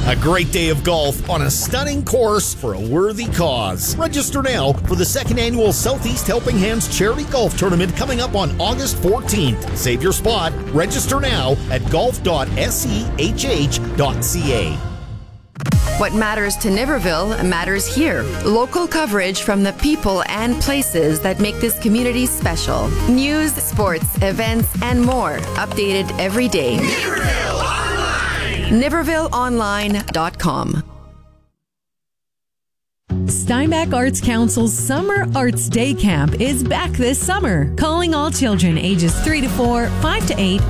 A great day of golf on a stunning course for a worthy cause. Register now for the second annual Southeast Helping Hands Charity Golf Tournament coming up on August 14th. Save your spot. Register now at golf.sehh.ca. What matters to Niverville matters here. Local coverage from the people and places that make this community special. News, sports, events, and more. Updated every day. Niverville Online! NivervilleOnline.com. Steinbach Arts Council's Summer Arts Day Camp is back this summer, calling all children ages 3 to 4, 5 to 8,